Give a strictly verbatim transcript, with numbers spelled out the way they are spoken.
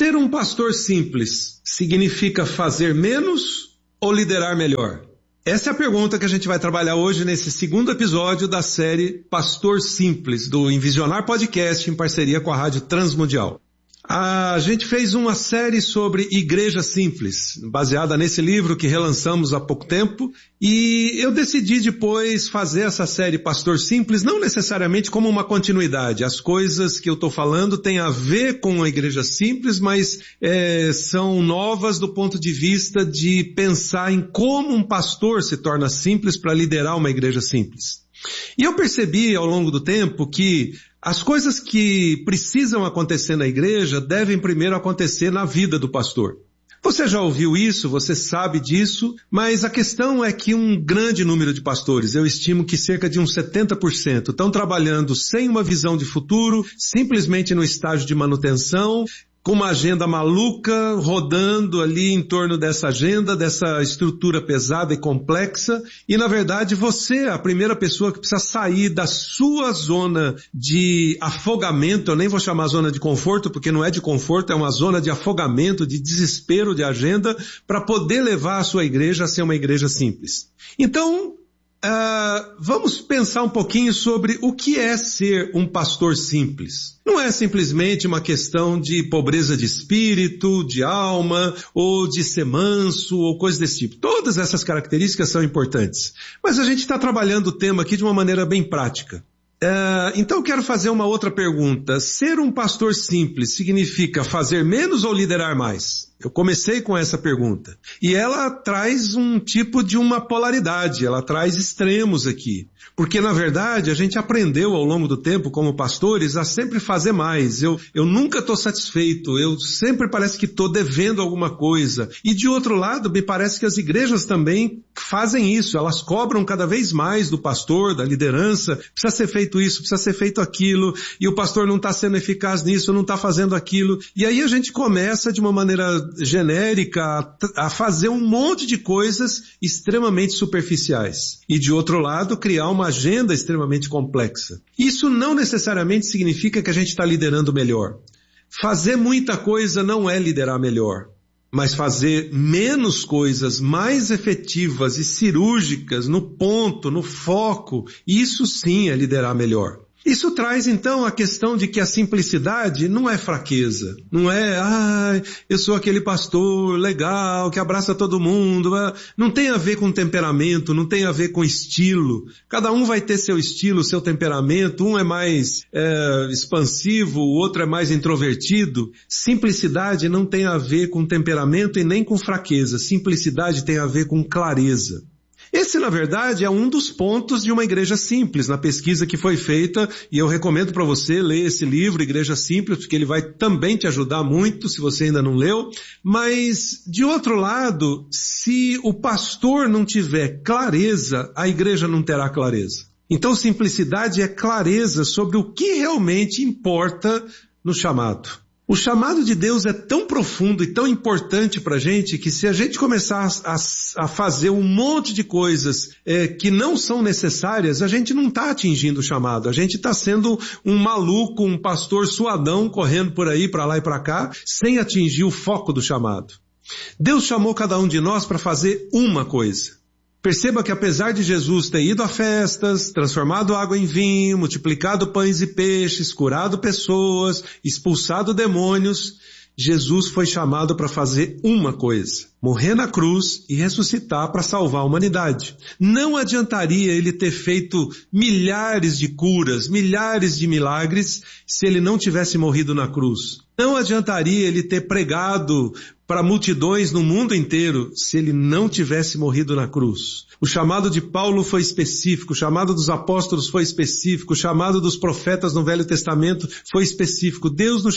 Ser um pastor simples significa fazer menos ou liderar melhor? Essa é a pergunta que a gente vai trabalhar hoje nesse segundo episódio da série Pastor Simples, do Envisionar Podcast, em parceria com a Rádio Transmundial. A gente fez uma série sobre Igreja Simples, baseada nesse livro que relançamos há pouco tempo, e eu decidi depois fazer essa série Pastor Simples, não necessariamente como uma continuidade. As coisas que eu estou falando têm a ver com a Igreja Simples, mas é, são novas do ponto de vista de pensar em como um pastor se torna simples para liderar uma igreja simples. E eu percebi ao longo do tempo que as coisas que precisam acontecer na igreja devem primeiro acontecer na vida do pastor. Você já ouviu isso, você sabe disso, mas a questão é que um grande número de pastores, eu estimo que cerca de uns setenta por cento, estão trabalhando sem uma visão de futuro, simplesmente no estágio de manutenção, com uma agenda maluca, rodando ali em torno dessa agenda, dessa estrutura pesada e complexa, e na verdade você é a primeira pessoa que precisa sair da sua zona de afogamento, eu nem vou chamar zona de conforto, porque não é de conforto, é uma zona de afogamento, de desespero de agenda, para poder levar a sua igreja a ser uma igreja simples. Então, Uh, vamos pensar um pouquinho sobre o que é ser um pastor simples. Não é simplesmente uma questão de pobreza de espírito, de alma, ou de ser manso, ou coisa desse tipo. Todas essas características são importantes. Mas a gente está trabalhando o tema aqui de uma maneira bem prática. Uh, então eu quero fazer uma outra pergunta. Ser um pastor simples significa fazer menos ou liderar mais? Eu comecei com essa pergunta. E ela traz um tipo de uma polaridade, ela traz extremos aqui. Porque, na verdade, a gente aprendeu ao longo do tempo, como pastores, a sempre fazer mais. Eu, eu nunca estou satisfeito, eu sempre parece que estou devendo alguma coisa. E, de outro lado, me parece que as igrejas também fazem isso. Elas cobram cada vez mais do pastor, da liderança. Precisa ser feito isso, precisa ser feito aquilo. E o pastor não está sendo eficaz nisso, não está fazendo aquilo. E aí a gente começa, de uma maneira genérica, a fazer um monte de coisas extremamente superficiais. E, de outro lado, criar uma agenda extremamente complexa. Isso não necessariamente significa que a gente está liderando melhor. Fazer muita coisa não é liderar melhor. Mas fazer menos coisas mais efetivas e cirúrgicas no ponto, no foco, isso sim é liderar melhor. Isso traz então a questão de que a simplicidade não é fraqueza, não é, ah, eu sou aquele pastor legal que abraça todo mundo, não tem a ver com temperamento, não tem a ver com estilo, cada um vai ter seu estilo, seu temperamento, um é mais é, expansivo, o outro é mais introvertido. Simplicidade não tem a ver com temperamento e nem com fraqueza, simplicidade tem a ver com clareza. Esse, na verdade, é um dos pontos de uma igreja simples, na pesquisa que foi feita, e eu recomendo para você ler esse livro, Igreja Simples, porque ele vai também te ajudar muito, se você ainda não leu. Mas, de outro lado, se o pastor não tiver clareza, a igreja não terá clareza. Então, simplicidade é clareza sobre o que realmente importa no chamado. O chamado de Deus é tão profundo e tão importante para a gente que se a gente começar a, a fazer um monte de coisas é, que não são necessárias, a gente não está atingindo o chamado. A gente está sendo um maluco, um pastor suadão correndo por aí, para lá e para cá, sem atingir o foco do chamado. Deus chamou cada um de nós para fazer uma coisa. Perceba que apesar de Jesus ter ido a festas, transformado água em vinho, multiplicado pães e peixes, curado pessoas, expulsado demônios, Jesus foi chamado para fazer uma coisa: morrer na cruz e ressuscitar para salvar a humanidade. Não adiantaria ele ter feito milhares de curas, milhares de milagres, se ele não tivesse morrido na cruz. Não adiantaria ele ter pregado para multidões no mundo inteiro se ele não tivesse morrido na cruz. O chamado de Paulo foi específico, o chamado dos apóstolos foi específico, o chamado dos profetas no Velho Testamento foi específico. Deus nos